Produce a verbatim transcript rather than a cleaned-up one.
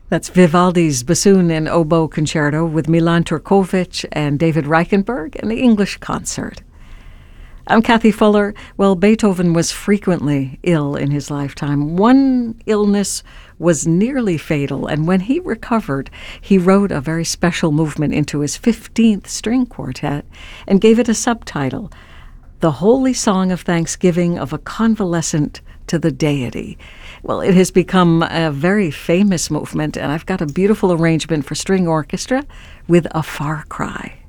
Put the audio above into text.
That's Vivaldi's Bassoon and Oboe Concerto with Milan Turkovic and David Reichenberg and the English Concert. I'm Kathy Fuller. Well, Beethoven was frequently ill in his lifetime. One illness was nearly fatal, and when he recovered, he wrote a very special movement into his fifteenth string quartet and gave it a subtitle, The Holy Song of Thanksgiving of a Convalescent to the Deity. Well, it has become a very famous movement, and I've got a beautiful arrangement for string orchestra with A Far Cry.